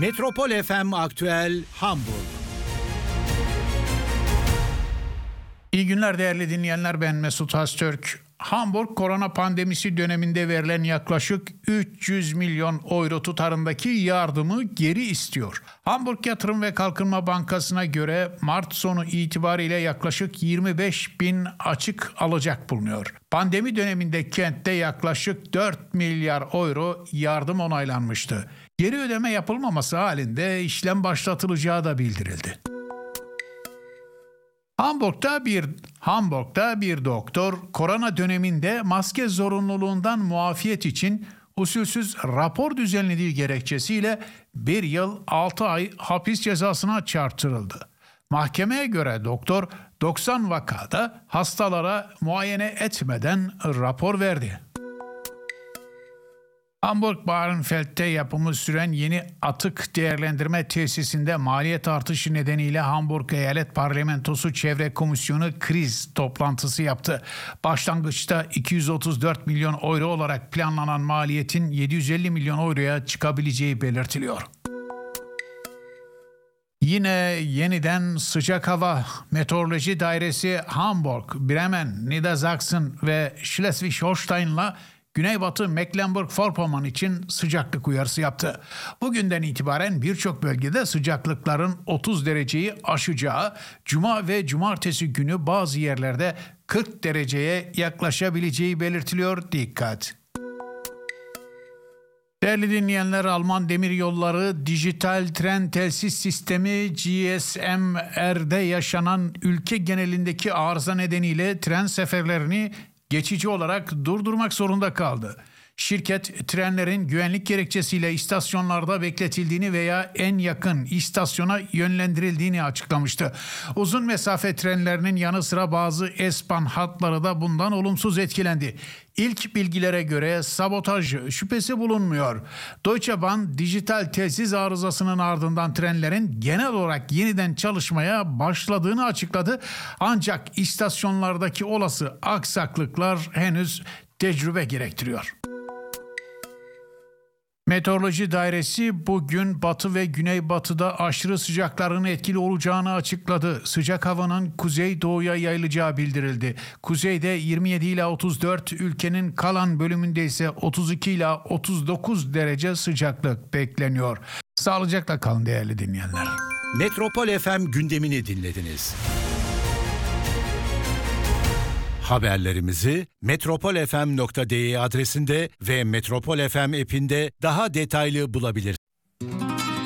Metropol FM Aktüel Hamburg. İyi günler değerli dinleyenler, ben Mesut Haztürk. Hamburg korona pandemisi döneminde verilen yaklaşık 300 milyon euro tutarındaki yardımı geri istiyor. Hamburg Yatırım ve Kalkınma Bankası'na göre Mart sonu itibariyle yaklaşık 25 bin açık alacak bulunuyor. Pandemi döneminde kentte yaklaşık 4 milyar euro yardım onaylanmıştı. Geri ödeme yapılmaması halinde işlem başlatılacağı da bildirildi. Hamburg'da bir doktor korona döneminde maske zorunluluğundan muafiyet için usulsüz rapor düzenlediği gerekçesiyle 1 yıl 6 ay hapis cezasına çarptırıldı. Mahkemeye göre doktor 90 vakada hastalara muayene etmeden rapor verdi. Hamburg-Bahrenfeld'de yapımı süren yeni atık değerlendirme tesisinde maliyet artışı nedeniyle Hamburg Eyalet Parlamentosu Çevre Komisyonu kriz toplantısı yaptı. Başlangıçta 234 milyon euro olarak planlanan maliyetin 750 milyon euroya çıkabileceği belirtiliyor. Yine yeniden sıcak hava. Meteoroloji Dairesi Hamburg, Bremen, Niedersachsen ve Schleswig-Holstein'la Güneybatı Mecklenburg-Vorpommern için sıcaklık uyarısı yaptı. Bugünden itibaren birçok bölgede sıcaklıkların 30 dereceyi aşacağı, cuma ve cumartesi günü bazı yerlerde 40 dereceye yaklaşabileceği belirtiliyor. Dikkat! Değerli dinleyenler, Alman Demiryolları Dijital Tren Telsiz Sistemi GSMR'de yaşanan ülke genelindeki arıza nedeniyle tren seferlerini geçici olarak durdurmak zorunda kaldı. Şirket trenlerin güvenlik gerekçesiyle istasyonlarda bekletildiğini veya en yakın istasyona yönlendirildiğini açıklamıştı. Uzun mesafe trenlerinin yanı sıra bazı S-Bahn hatları da bundan olumsuz etkilendi. İlk bilgilere göre sabotaj şüphesi bulunmuyor. Deutsche Bahn dijital telsiz arızasının ardından trenlerin genel olarak yeniden çalışmaya başladığını açıkladı. Ancak istasyonlardaki olası aksaklıklar henüz tecrübe gerektiriyor. Meteoroloji Dairesi bugün batı ve güneybatıda aşırı sıcakların etkili olacağını açıkladı. Sıcak havanın kuzeydoğuya yayılacağı bildirildi. Kuzeyde 27 ila 34, ülkenin kalan bölümünde ise 32 ila 39 derece sıcaklık bekleniyor. Sağlıcakla kalın değerli dinleyenler. Metropol FM gündemini dinlediniz. Haberlerimizi metropolfm.de adresinde ve Metropol FM app'inde daha detaylı bulabilirsiniz.